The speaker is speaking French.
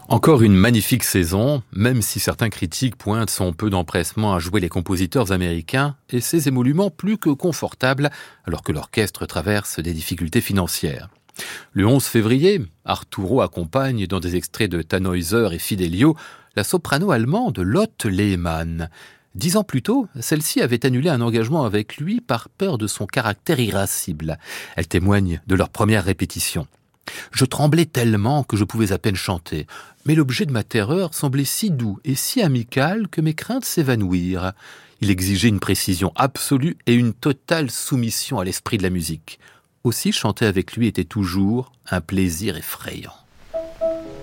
Encore une magnifique saison, même si certains critiques pointent son peu d'empressement à jouer les compositeurs américains et ses émoluments plus que confortables alors que l'orchestre traverse des difficultés financières. Le 11 février, Arturo accompagne dans des extraits de Tannhäuser et Fidelio la soprano allemande Lotte Lehmann. 10 ans plus tôt, celle-ci avait annulé un engagement avec lui par peur de son caractère irascible. Elle témoigne de leur première répétition. Je tremblais tellement que je pouvais à peine chanter, mais l'objet de ma terreur semblait si doux et si amical que mes craintes s'évanouirent. Il exigeait une précision absolue et une totale soumission à l'esprit de la musique. Aussi chanter avec lui était toujours un plaisir effrayant.